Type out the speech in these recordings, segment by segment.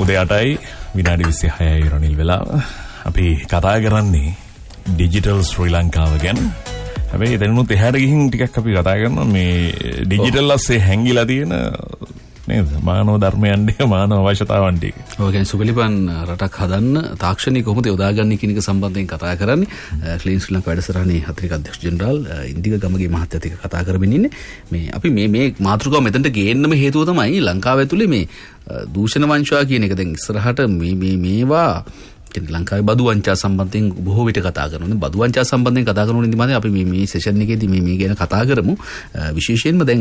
උදේ 8යි විනාඩි 26යි රනිල් වෙලාව. අපි කතා කරන්නේ ඩිජිටල් ශ්‍රී ලංකාව ගැන. හැබැයි එතනනුත් එහාට ගිහින් ටිකක් අපි කතා කරනවා මේ ඩිජිටල් අස්සේ හැංගිලා තියෙන නේද මානව ධර්මයන්ගේ මානව අවශ්‍යතාවන් ටික. ඔය කියන්නේ සුපිලිපන් රටක් හදන්න තාක්ෂණය කොහොමද යොදාගන්නේ කියන එක සම්බන්ධයෙන් කතා කරන්නේ. ක්ලීන් ශ්‍රී ලංකා වැඩසටහනේ හතරික අධ්‍යක්ෂ ජෙනරාල් ඉන්දික ගමගේ මහත්තයාත් එක්ක කතා කරමින් ඉන්නේ. මේ අපි මේ මාතෘකාව මෙතනට ගේන්නම හේතුව තමයි ලංකාව ඇතුලේ මේ දූෂණ වංශා කියන එක දැන් ඉස්සරහට මේවා ලංකාවේ බදු වංචා සම්බන්ධයෙන් බොහෝ විට කතා කරනවා. බදු වංචා සම්බන්ධයෙන් කතා කරන ඉඳි අපි මේ සෙෂන් එකේදී මේ ගැන කතා කරමු. විශේෂයෙන්ම දැන්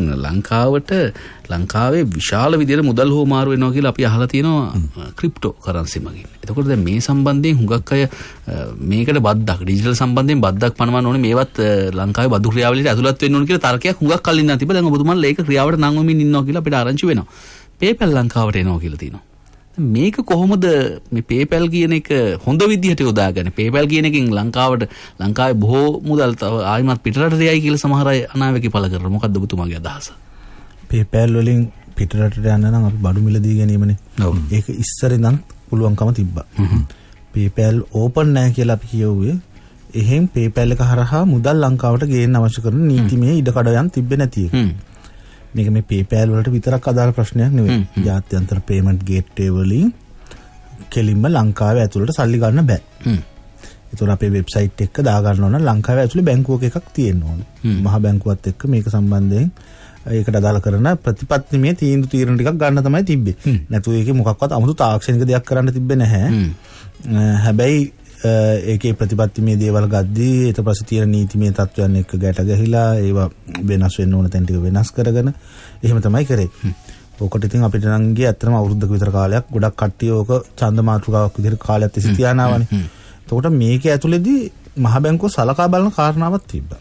ලංකාවේ විශාල විදියට මුදල් හොමාරු වෙනවා කියලා අපි අහලා තියෙනවා ක්‍රිප්ටෝ කරන්සි මගින්. එතකොට දැන් මේ සම්බන්ධයෙන් හුඟක් අය මේකට බද්දක් ඩිජිටල් සම්බන්ධයෙන් බද්දක් පනවන්න ඕනේ මේවත් ලංකාවේ බදු ක්‍රියාවලියට ඇතුළත් වෙන්න ඕනේ කියලා තර්කයක් හුඟක් කලින් නැතිව දැන් ඔබතුමාලා ඒක ක්‍රියාවට නංවමින් ඉන්නවා කියලා අපිට ආරංචි වෙනවා. PayPal ලංකාවට එනවා කියලා තියෙනවා. මේක කොහොමද මේ PayPal කියන එක හොඳ විදිහට යොදාගන්නේ? PayPal කියන එකෙන් ලංකාවේ බොහෝ මුදල් ආයිමත් පිටරට යයි කියලා සමහර අය අනාවැකි පළ කරනවා. මොකද්ද ඔබතුමාගේ අදහස? PayPal වලින් පිටරට යන්න නම් අපි බඩු මිල දී ගැනීමනේ. ඒක ඉස්සර ඉඳන් පුළුවන්කම තිබ්බා. PayPal ඕපන් නැහැ කියලා අපි කියුවේ. එහෙන් PayPal එක හරහා මුදල් ලංකාවට ගේන්න අවශ්‍ය කරන නීතිමය ඉඩකඩයන් තිබ්බේ නැති එක. මේක මේ PayPal වලට විතරක් අදාළ ප්‍රශ්නයක් නෙවෙයි. ජාත්‍යන්තර පේමන්ට් ගේට්වේ වලින් කෙලින්ම ලංකාවේ ඇතුළට සල්ලි ගන්න බෑ. ඒතකොට අපේ වෙබ්සයිට් එක දා ගන්න ඕන ලංකාවේ ඇතුළේ බැංකුවක එකක් තියෙන්න ඕනේ. මහ බැංකුවත් එක්ක මේක සම්බන්ධයෙන් ඒකට අදාළ කරන ප්‍රතිපත්තිමය තීරණ ටිකක් ගන්න තමයි තිබ්බේ. නැතුව ඒකේ මොකක්වත් 아무තු තාක්ෂණික දෙයක් කරන්න තිබ්බේ නැහැ. හැබැයි ඒකේ ප්‍රතිපත්තිමය දේවල් ගද්දී ඊට පස්සේ තියෙන නීතිමය තත්ත්වයන් එක්ක ගැට ගැහිලා ඒවා වෙනස් වෙන්න ඕන තැන් ටික වෙනස් කරගෙන එහෙම තමයි කරේ. ඕකට ඉතින් අපිට නම් ගියේ අත්‍තරම අවුරුද්දක විතර කාලයක් ගොඩක් කට්ටිය ඕක ඡන්ද මාතෘකාවක් විදිහට කාලයක් තිස්සේ තියානාවනේ. එතකොට මේක ඇතුළේදී මහ බැංකුව සලකා බලන කාරණාවක් තිබ්බා.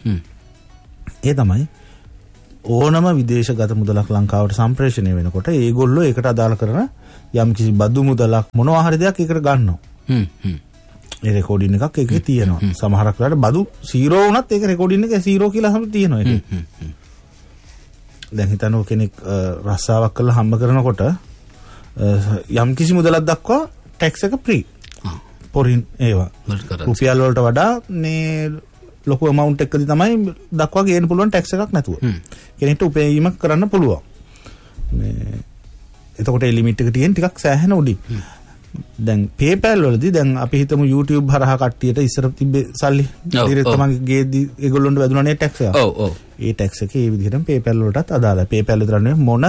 ඒ තමයි ඕනම විදේශගත මුදලක් ලංකාවට සම්ප්‍රේෂණය වෙනකොට ඒගොල්ලෝ ඒකට අදාළ කරන යම්කිසි බදු මුදලක් මොනවා හරි දෙයක් ඒකට ගන්නවා. ඒ රෙකෝඩින් එකක් ඒකේ තියෙනවා. සමහරක් වෙලාවට බදු 0 වුණත් ඒක රෙකෝඩින් එකේ 0 කියලා හැම තියෙනවා ඒකේ. දැන් හිතනවා කෙනෙක් රස්සාවක් කරලා හම්බ කරනකොට යම් කිසි මුදලක් දක්වා ටැක්ස් එක ෆ්‍රී. පොරින් ඒවා. රුපියල් වලට වඩා මේ ලොකු amount එකකදී තමයි දක්වා ගේන්න පුළුවන් ටැක්ස් එකක් නැතුව. කෙනෙක්ට උපයීමක් කරන්න පුළුවන්. මේ එතකොට ඒ ලිමිට් එක තියෙන ටිකක් සෑහෙන උඩින්. දැන් PayPal වලදී දැන් අපි හිතමු YouTube හරහා කට්ටියට ඉස්සර තිබ්බේ සල්ලි ඉතින් තමයි ගේද්දි ඒගොල්ලොන්ට වැදුණානේ ටැක්ස් එක. ඒ ටැක්ස් එක ඒ විදිහටම PayPal වලටත් අදාළයි. PayPal විතර නෙවෙයි මොන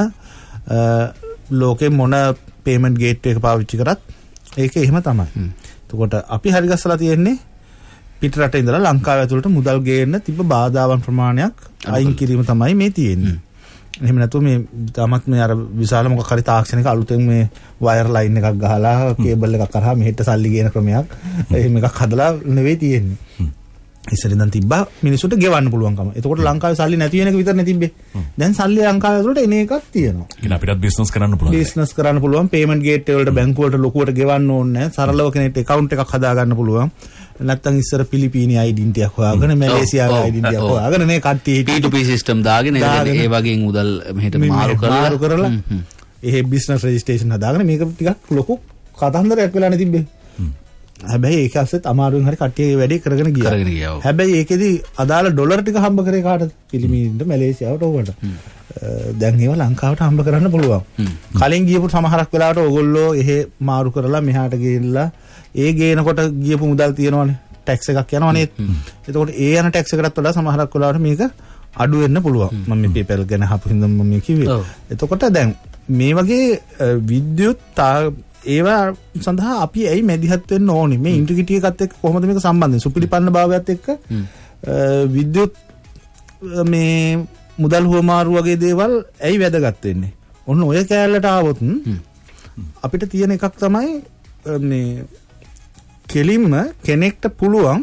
ලෝකේ මොන payment gateway එක පාවිච්චි කරත් ඒක එහෙම තමයි. එතකොට අපි හරි ගස්සලා තියෙන්නේ පිටරට ඉඳලා ලංකාව ඇතුළට මුදල් ගේන්න තිබ්බ බාධාවන් ප්‍රමාණයක් අයින් කිරීම තමයි මේ තියෙන්නේ. එහෙම නැතුව මේ තමත් මේ අර විශාල මොකක් හරි තාක්ෂණික අලුතෙන් මේ වයර් ලයින් එකක් ගහලා කේබල් එකක් කරා මෙහෙට සල්ලි ගේන ක්‍රමයක් එහෙම එකක් හදලා නෙවෙයි තියෙන්නේ. ඉස්සරින් දැන් තිබ්බා මිනිසුන්ට ගෙවන්න පුළුවන්කම. එතකොට ලංකාවේ සල්ලි නැති වෙන එක විතරනේ තිබ්බේ. දැන් සල්ලි ලංකාව ඇතුළට එන එකක් තියෙනවා. ඉතින් අපිටත් බිස්නස් කරන්න පුළුවන්. බිස්නස් කරන්න පුළුවන්. පේමන්ට් ගේට්වේ වලට බැංකු වලට ලොකුවට ගෙවන්න ඕනේ නැහැ. සරලව කෙනෙක්ට account එකක් හදා ගන්න පුළුවන්. නැත්තම් ඉස්සර පිලිපීනි ඩෙන්ටිටි එකක් හොයාගෙන මැලේසියාවේ ඩෙන්ටිටි එකක් හොයාගෙන නේ කට්ටිය P2P සිස්ටම් දාගෙන ඒ වගේ මුදල් මෙහෙට මාරු කරලා එහෙ බිස්නස් රෙජිස්ට්‍රේෂන් හදාගෙන මේක ටිකක් ලොකු කතන්දරයක් වෙලානේ තිබ්බේ. හැබැයි ඒක ඇස්සෙත් අමාරුවෙන් හරි කට්ටිය ඒ වැඩේ කරගෙන ගියා. හැබැයි ඒකෙදි අදාළ ඩොලර් ටික හම්බ කරේ කාටද? පිලිපීනින්ට මැලේසියාවට ඕවට. දැන් ඒවා ලංකාවට හම්බ කරන්න පුළුවන්. කලින් ගියපු සමහරක් වෙලාවට ඕගොල්ලෝ එහෙ මාරු කරලා මෙහාට ගිහිල්ලා ඒ ගේනකොට ගියපු මුදල් තියෙනවනේ ටැක්ස් එකක් යනවා නේද? එතකොට ඒ යන ටැක්ස් එකටත් වඩා සමහරක් වෙලාවට මේක අඩු වෙන්න පුළුවන්. මම මේ PayPal ගැන අහපු හින්දා මම මේ කිව්වේ. එතකොට දැන් මේ වගේ විද්‍යුත් ඒවා සඳහා අපි ඇයි මැදිහත් වෙන්න ඕනේ? මේ ඉන්ටිග්‍රිටි එකත් එක්ක කොහොමද මේක සම්බන්ධ? සුපිලිපන්න භාවයත් එක්ක විද්‍යුත් මේ මුදල් හොමාරු වගේ දේවල් ඇයි වැදගත් වෙන්නේ? ඔන්න ඔය කෑල්ලට ආවොත් අපිට තියෙන එකක් තමයි මේ කෙලින්ම කෙනෙක්ට පුළුවන්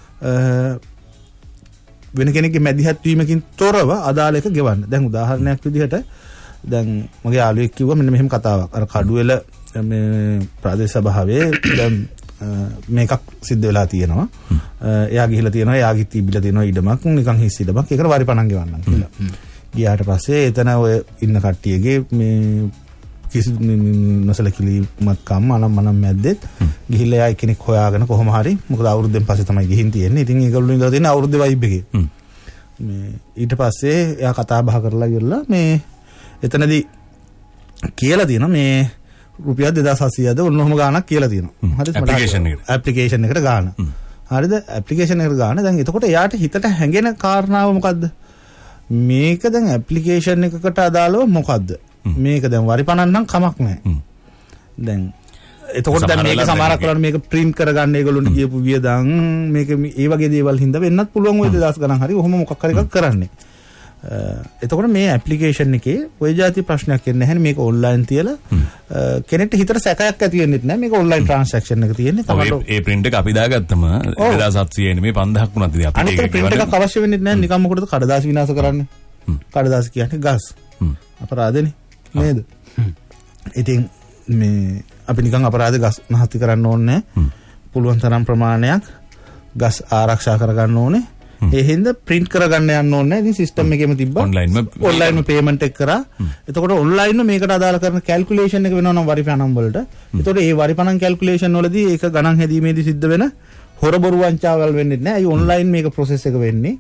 වෙන කෙනෙක්ගේ මැදිහත් වීමකින් තොරව අදාළ එක ගෙවන්න. දැන් උදාහරණයක් විදිහට දැන් මගේ යාළුවෙක් කිව්වා මෙන්න මෙහෙම කතාවක්. අර කඩුවෙල මේ ප්‍රාදේශ සභාවේ දැන් මේකක් සිද්ධ වෙලා තියෙනවා. එයා ගිහිලා තියෙනවා, එයාගේ තිබිලා තියෙනවා ඉඩමක්, නිකන් හිස් ඉඩමක්. ඒකට වරි පණන් ගෙවන්නම් කියලා. ගියාට පස්සේ එතන ඔය ඉන්න කට්ටියගේ මේ කිසි නොසලකිලිමත් කම් මනම් මැද්දෙත් ගිහිල්ලා එයා කෙනෙක් හොයාගෙන කොහොම හරි මොකද අවුරුද්දෙන් පස්සේ තමයි ගිහින් තියෙන්නේ. ඉතින් ඒගොල්ලෝ ඉඳලා තියෙන අවුරුද්දේ වයිබ් එකේ. මේ ඊට පස්සේ එයා කතා බහ කරලා ඉවරලා මේ එතනදී කියලා තියෙනවා මේ රුපියල් 2700ද ඔන්නෝම ගාණක් කියලා තියෙනවා. හරිද? ඇප්ලිකේෂන් එකට ගාණ. හරිද? ඇප්ලිකේෂන් එකට ගාණ. දැන් එතකොට එයාට හිතට හැඟෙන කාරණාව මොකද්ද? මේක දැන් ඇප්ලිකේෂන් එකකට අදාළව මොකද්ද? මේක දැන් වරි පණන් නම් කමක් නැහැ. දැන් එතකොට දැන් මේක සමහරක් කරලා මේක print කරගන්න ඒගොල්ලොන්ට කියපු වියදම් මේක ඒ වගේ දේවල් හින්දා වෙන්නත් පුළුවන් ওই 2000 ගණන් හරි කොහොම මොකක් හරි එකක් කරන්නේ. එතකොට මේ ඇප්ලිකේෂන් එකේ ওই જાති ප්‍රශ්නයක් එන්නේ නැහැ. මේක ඔන්ලයින් තියලා කෙනෙක්ට හිතට සැකයක් ඇති වෙන්නෙත් නැහැ. මේක ඔන්ලයින් ට්‍රාන්සැක්ෂන් එක තියෙන්නේ. තමයි ඒ print එක අපි දාගත්තම 2700 නෙමෙයි 5000ක් වුණත් ඉතින් අපිට ඒක print එකක් අවශ්‍ය වෙන්නෙත් නැහැ. නිකන් මොකටද කඩදාසි විනාශ කරන්නේ? කඩදාසි කියන්නේ ගස්. අපරාධනේ නේද? ඉතින් මේ අපි නිකන් අපරාධ ගස් නැති කරන්න ඕනේ නැහැ. පුළුවන් තරම් ප්‍රමාණයක් ගස් ආරක්ෂා කරගන්න ඕනේ. ඒ හින්දා print කරගන්න යන්න ඕනේ. ඉතින් සිස්ටම් එකේම තිබ්බා. ඔන්ලයින්ම පේමන්ට් එක කරා. එතකොට ඔන්ලයින්ම මේකට අදාළ කරන කැල්කියුලේෂන් එක වෙනවා නම් වරි පණන් වලට. එතකොට ඒ වරි පණන් කැල්කියුලේෂන් වලදී ඒක ගණන් හැදීමේදී සිද්ධ වෙන හොරබොරු වංචාවල් වෙන්නේ නැහැ. ඒ ඔන්ලයින් මේක ප්‍රොසෙස් එක වෙන්නේ.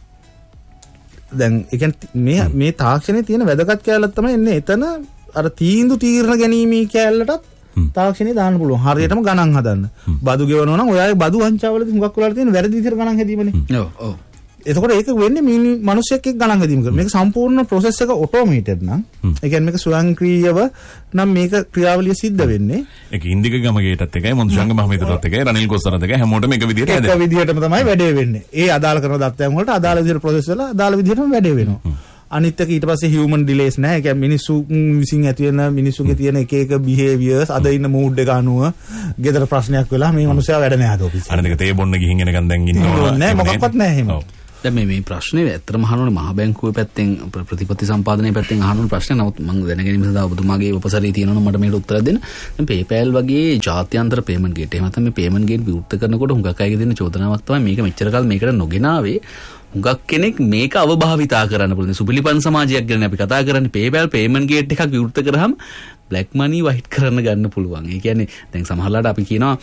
දැන් ඒ කියන්නේ මේ තාක්ෂණයේ තියෙන වැදගත් කැලලක් තමයි එන්නේ. එතන අර තීරණ ගැනීමේ කැලලටත් තාක්ෂණය දාන්න පුළුවන්. හරියටම ගණන් හදන්න. බදු ගෙවනවා නම් ඔයාගේ බදු වංචාවලදී හුඟක් වෙලාට තියෙන වැරදි විදිහට ගණන් හැදීමනේ. ඔව්. එතකොට ඒක වෙන්නේ මිනිස්සෙක් එක්ක ගණන් හැදීම කරන. මේක සම්පූර්ණ process එක ඔටෝමේටඩ් නම්. ඒ කියන්නේ මේක ස්වයංක්‍රීයව නම් මේක ක්‍රියාවලිය සිද්ධ වෙන්නේ. ඒක ඉන්දික ගමගේටත් එකයි මොන්සංග මහමෙතුටත් එකයි රනිල් කොස්සරත් එකයි හැමෝටම එක විදිහට හැදෙනවා. එක විදිහටම තමයි වැඩේ වෙන්නේ. ඒ අදාළ කරන දත්තයන් වලට අදාළ විදිහට process වල අදාළ විදිහටම වැඩේ වෙනවා. අනිත් එක ඊට පස්සේ human delays නැහැ. ඒ කියන්නේ මිනිස්සු විසින් ඇති වෙන මිනිස්සුගේ තියෙන එක එක behaviors අද ඉන්න mood එක අනුව ගෙදර ප්‍රශ්නයක් වෙලා මේ මිනිස්සයා වැඩ නැහැ අද ඔෆිස්. අනිත් එක තේ බොන්න ගිහින් එනකන් දැන් ඉන්නවා. නෑ මොකක්වත් නැහැ එහෙම. දැන් මේ ප්‍රශ්නේ ඇත්තටම අහනෝනේ මහ බැංකුවේ පැත්තෙන් ප්‍රතිපත්ති සම්පාදනයේ පැත්තෙන් අහනෝනේ ප්‍රශ්නේ. නමුත් මම දැනගැනීම සඳහා ඔබතුමාගේ උපසරයේ තියෙනවා මට මේකට උත්තර දෙන්න. දැන් PayPal වගේ ජාත්‍යන්තර පේමන්ට් ගේට් එහෙම නැත්නම් මේ පේමන්ට් ගේට් විවෘත කරනකොට හුඟක් අයගේ දෙන චෝදනාවක් තමයි මේක මෙච්චර කාල මේකට නොගෙන ආවේ. හුඟක් කෙනෙක් මේක අවභාවිතා කරන්න පුළුවන්. සුපිලිපන් සමාජයක් ගැන අපි කතා කරන්නේ. PayPal පේමන්ට් ගේට් එකක් විවෘත කරාම black money white කරන්න ගන්න පුළුවන්. ඒ කියන්නේ දැන් සමහරවිට අපි කියනවා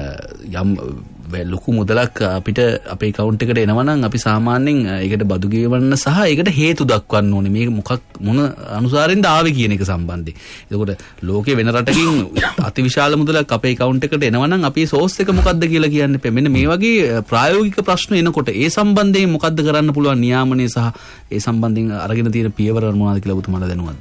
යම් ලොකු මුදලක් අපිට අපේ account එකට එනවා නම් අපි සාමාන්‍යයෙන් ඒකට බදු ගෙවන්න සහ ඒකට හේතු දක්වන්න ඕනේ. මේක මොන අනුසාරයෙන්ද ආවේ කියන එක සම්බන්ධයෙන්. එතකොට ලෝකේ වෙන රටකින් අතිවිශාල මුදලක් අපේ account එකට එනවා නම් අපේ source එක මොකද්ද කියලා කියන්න එපා. මෙන්න මේ වගේ ප්‍රායෝගික ප්‍රශ්න එනකොට ඒ සම්බන්ධයෙන් මොකද්ද කරන්න පුළුවන් නියාමනය සහ ඒ සම්බන්ධයෙන් අරගෙන තියෙන පියවර මොනවද කියලා ඔබතුමාලා දැනුවත්ද?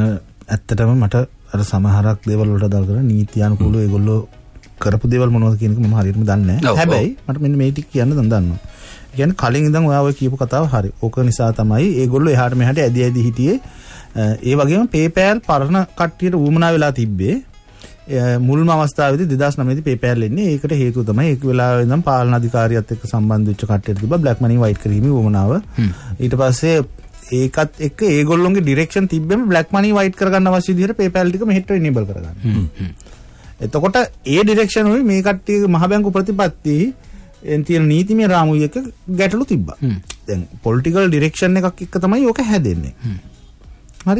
ඇත්තටම මට අර සමහරක් දේවල් වලට අදාළ කරලා නීතියානුකූලව ඒගොල්ලෝ කරපු දේවල් මොනවද කියන එක මම හරියටම දන්නේ නැහැ. හැබැයි මට මෙන්න මේ ටික කියන්න දන්නවා. ඒ කියන්නේ කලින් ඉඳන් ඔයා ඔය කියපු කතාව හරි. ඕක නිසා තමයි ඒගොල්ලෝ එහාට මෙහාට ඇදි හිටියේ. ඒ වගේම PayPal පරණ කට්ටියට වුමනා වෙලා තිබ්බේ. මුල්ම අවස්ථාවේදී 2009 දී PayPal එන්නේ. ඒකට හේතුව තමයි ඒක වෙලාවෙ ඉඳන් පාලන අධිකාරියත් එක්ක සම්බන්ධ වෙච්ච කට්ටියට තිබ්බා black money white කිරීමේ වුමනාව. ඊට පස්සේ ඒකත් එක්ක ඒගොල්ලොන්ගේ ඩිරෙක්ෂන් තිබ්බෙම black money white කරගන්න අවශ්‍ය විදිහට PayPal ටික මෙහෙට enable කරගන්න. එතකොට ඒ ඩිරෙක්ෂන් උයි මේ කට්ටියගේ මහ බැංකු ප්‍රතිපත්ති එන් තියෙන නීතිමය රාමුව එක ගැටලු තිබ්බා. දැන් පොලිටිකල් ඩිරෙක්ෂන් එකක් එක්ක තමයි ඕක හැදෙන්නේ. හරි.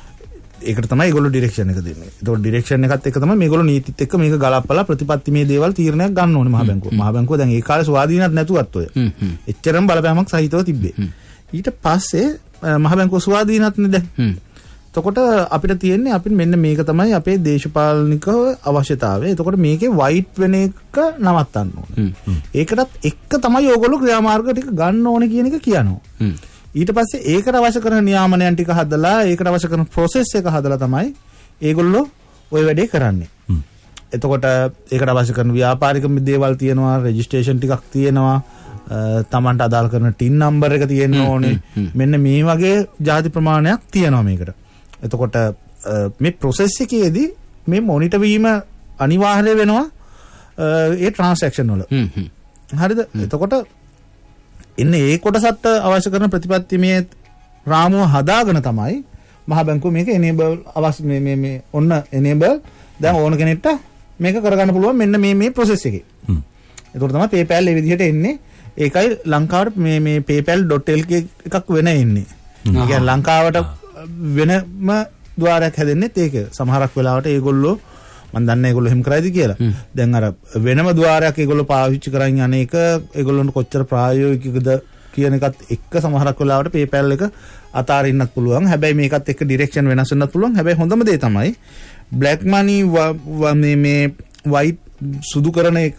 ඒකට තමයි ඒගොල්ලෝ ඩිරෙක්ෂන් එක දෙන්නේ. ඒතකොට ඩිරෙක්ෂන් එකත් එක්ක තමයි මේගොල්ලෝ නීතිත් එක්ක මේක ගලපලා ප්‍රතිපත්තිමය දේවල් තීරණයක් ගන්න ඕනේ මහ බැංකුව. මහ බැංකුව දැන් ඒ කාලේ ස්වාධීනත් නැතුවත් ඔය. එච්චරම බලපෑමක් සහිතව තිබ්බේ. ඊට පස්සේ මහ බැංකුව ස්වාධීනත් නේ දැන්. එතකොට අපිට තියෙන්නේ අපි මෙන්න මේක තමයි අපේ දේශපාලනික අවශ්‍යතාවය. එතකොට මේකේ වයිට් වෙන එක නවත්තන්න ඕනේ. ඒකටත් එක්ක තමයි ඕගොල්ලෝ ක්‍රියාමාර්ග ටික ගන්න ඕනේ කියන එක කියනවා. ඊට පස්සේ ඒකට අවශ්‍ය කරන නියාමනයන් ටික හදලා ඒකට අවශ්‍ය කරන process එක හදලා තමයි ඒගොල්ලෝ ওই වැඩේ කරන්නේ. එතකොට ඒකට අවශ්‍ය කරන ව්‍යාපාරික දේවල් තියෙනවා, රෙජිස්ට්‍රේෂන් ටිකක් තියෙනවා, තමන්ට අදාළ කරන ටින් නම්බර් එක තියෙන්න ඕනේ. මෙන්න මේ වගේ ಜಾති ප්‍රමාණයක් තියෙනවා මේකට. එතකොට මේ process එකේදී මේ මොනිටර් වීම අනිවාර්ය වෙනවා ඒ transaction වල. හරිද? එතකොට ඉන්නේ ඒ කොටසට අවශ්‍ය කරන ප්‍රතිපත්තිමේ රාමුව හදාගෙන තමයි මහ බැංකුව මේක enable අවශ්‍ය මේ ඔන්න enable දැන් ඕන කෙනෙක්ට මේක කරගන්න පුළුවන් මෙන්න මේ process එකේ. එතකොට තමයි PayPal මේ විදිහට එන්නේ. ඒකයි ලංකාවට මේ PayPal.lk එකක් වෙන එන්නේ. ඒ කියන්නේ ලංකාවට වෙනම ద్වාරයක් හැදෙන්නෙත් ඒක. සමහරක් වෙලාවට ඒගොල්ලෝ මම දන්නේ ඒගොල්ලෝ එහෙම කරයිද කියලා. දැන් අර වෙනම ద్వාරයක් ඒගොල්ලෝ පාවිච්චි කරන් යන එක ඒගොල්ලොන්ට කොච්චර ප්‍රායෝගිකද කියන එකත් එක්ක සමහරක් වෙලාවට PayPal එක අතාරින්නත් පුළුවන්. හැබැයි මේකත් එක්ක ඩිරෙක්ෂන් වෙනස් වෙන්නත් පුළුවන්. හැබැයි හොඳම දේ තමයි black money මේ white සුදු කරන එක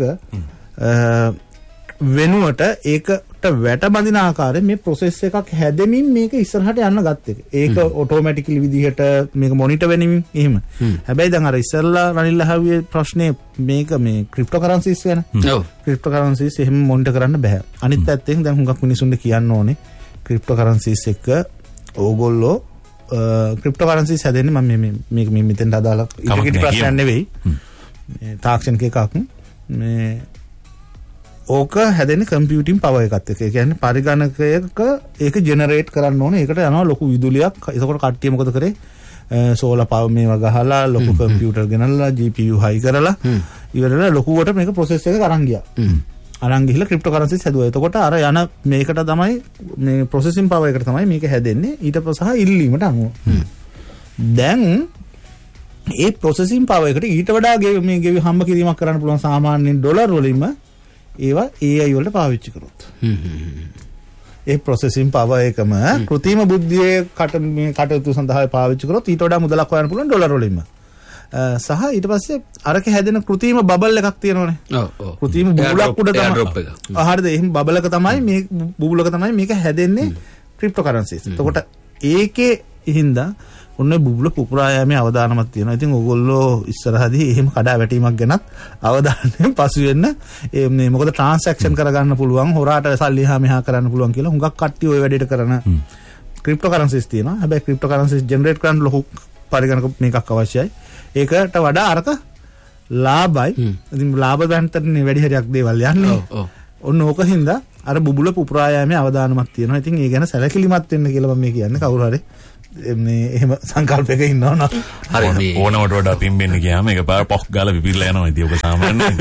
වෙනුවට ඒකට වැට බඳින ආකාරයෙන් මේ process එකක් හැදෙමින් මේක ඉස්සරහට යන්න ගත්ත එක. ඒක automatically විදිහට මේක monitor වෙනින් එහෙම. හැබැයි දැන් අර ඉස්සරලා රනිල් ලහවියේ ප්‍රශ්නේ මේක මේ cryptocurrencies ගැන. ඔව්. cryptocurrencies එහෙම monitor කරන්න බෑ. අනිත් පැත්තෙන් දැන් හුඟක් මිනිසුන්ට කියන්න ඕනේ cryptocurrencies එක ඕගොල්ලෝ cryptocurrencies හැදෙන්නේ මම මේක මෙතෙන්ට අදාළ ඉදිරියට ප්‍රශ්නයක් නෙවෙයි. මේ තාක්ෂණික එකක්. මේ ඕක හැදෙන්නේ කම්පියුටින් පවර් එකත් එක්ක. ඒ කියන්නේ පරිගණකයක ඒක ජෙනරේට් කරන්න ඕනේ. ඒකට යනවා ලොකු විදුලියක්. ඒකෝට කට්ටිය මොකද කරේ? සෝලර් පවර් මේවා ගහලා ලොකු කම්පියුටර් ගෙනල්ලා GPU හයි කරලා ඉවරලා ලොකුවට මේක ප්‍රොසෙස් එක අරන් ගියා. අරන් ගිහලා ක්‍රිප්ටෝකරන්සිස් හැදුවා. එතකොට අර යන මේකට තමයි මේ ප්‍රොසෙසින් පවර් එකට තමයි මේක හැදෙන්නේ. ඊට පස්සේ ඉල්ලීමට අනුව. දැන් ඒ ප්‍රොසෙසින් පවර් එකට ඊට වඩා මේ ගෙවි හම්බ කිරීමක් කරන්න පුළුවන් සාමාන්‍යයෙන් ඩොලර් වලින්ම ඒවා AI වලට පාවිච්චි කරොත්. ඒ ප්‍රොසෙසින් පවර් එකම කෘත්‍රිම බුද්ධියේ කටයුතු සඳහා පාවිච්චි කරොත් ඊට වඩා මුදලක් හොයන්න පුළුවන් ඩොලර් වලින්ම. සහ ඊට පස්සේ අරක හැදෙන කෘත්‍රිම බබල් එකක් තියෙනවනේ. ඔව්. කෘත්‍රිම බුබුලක් උඩ තමයි. හරිද? එහෙනම් බබලක තමයි මේ බුබුලක තමයි මේක හැදෙන්නේ ක්‍රිප්ටෝකරන්සිස්. එතකොට ඒකේ හින්දා ඔන්න බුබුල පුපුරා යෑමේ අවදානමක් තියෙනවා. ඉතින් ඕගොල්ලෝ ඉස්සරහදී එහෙම කඩා වැටීමක් ගැනත් අවධානයෙන් පසු වෙන්න මේ මොකද ට්‍රාන්සැක්ෂන් කරගන්න පුළුවන් හොරාට සල්ලි එහා මෙහා කරන්න පුළුවන් කියලා හුඟක් කට්ටිය ওই වැඩේට කරන ක්‍රිප්ටෝකරන්සිස් තියෙනවා. හැබැයි ක්‍රිප්ටෝකරන්සිස් ජෙනරේට් කරන්න ලොකු පරිගණක මේකක් අවශ්‍යයි. ඒකට වඩා අරක ලාභයි. ඉතින් ලාභ ගන්නටනේ වැඩි හරියක් දේවල් යන්නේ. ඔන්න ඕක හින්දා අර බුබුල පුපුරා යෑමේ අවදානමක් තියෙනවා. ඉතින් ඒ ගැන සැලකිලිමත් වෙන්න කියලා මම මේ කියන්නේ කවුරු හරි මේ එහෙම සංකල්පයක ඉන්නවා නම් හරි මේ ඕනවට වඩා පිම්බෙන්න ගියාම ඒක පාර පොක් ගාලා විපිරලා යනවා. ඉතින් ඔබ සාමාන්‍යයෙන්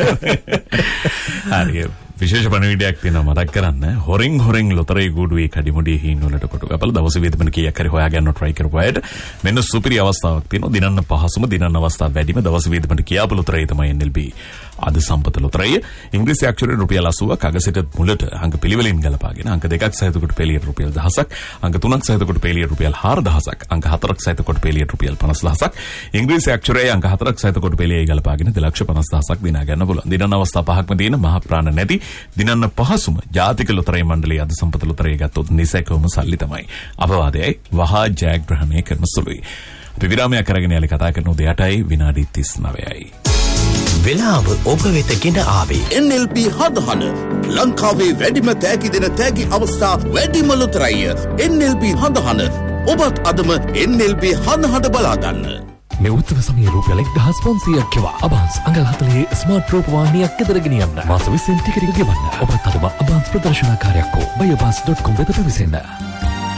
හරි විශේෂ පණිවිඩයක් තියෙනවා මතක් කරන්න. හොරෙන් ලොතරැයි ගුඩුවේ කඩිමුඩියේ හීන් වලට කොට කපලා දවස් වේදමන කීයක් හරි හොයාගන්න try කරපුවාට මෙන්න සුපිරි අවස්ථාවක් තියෙනවා. දිනන්න පහසුම දිනන්න අවස්ථාව වැඩිම දවස් වේදමන කියාපු ලොතරැයි තමයි NLB අද සම්පත ලොතරැයි. ඉංග්‍රීසි අක්ෂරයෙන් රුපියල් 80ක් අගසිට මුලට අංක පිළිවෙලින් ගලපාගෙන අංක 2ක් සහිත කොට පෙළියට රුපියල් 1000ක් අංක 3ක් සහිත කොට පෙළියට රුපියල් 4000ක් අංක 4ක් සහිත කොට පෙළියට රුපියල් 50000ක් ඉංග්‍රීසි අක්ෂරයේ අංක 4ක් සහිත කොට පෙළියේ ගලපාගෙන 250000ක් දිනා ගන්න පුළුවන්. දිනන්න අවස්ථා පහක්ම තියෙන මහ ප්‍රාණ නැති දිනන්න පහසුම ජාතික ලොතරැයි මණ්ඩලයේ අද සම්පත ලොතරැයි ගත්තොත් නිසැකවම සල්ලි තමයි. අපවාදයයි වහා ජයග්‍රහණය කරන සුළුයි. අපි විරාමයක් කරගෙන යලි කතා කරන උදේ 8යි විනාඩි 39යි. වෙලාව ඔබ වෙත ගෙන ආවේ NLB හදහන ලංකාවේ වැඩිම තෑගි දෙන තෑගි අවස්ථා වැඩිම ලොතරැයි NLB හදහන. ඔබත් අදම NLB හදහන බලා ගන්න. මේ උත්සව සමයේ රුපියල් 1500ක් කෙවා අබාන්ස් අඟල් 40 ස්මාර්ට් රූපවාහිනියක් ගෙදර ගෙනියන්න. මාස 20න් ටිකට් එක ගෙවන්න. ඔබත් අදම අබාන්ස් ප්‍රදර්ශනකාරයෙක් වූ buyabans.com වෙත පැමිණෙන්න.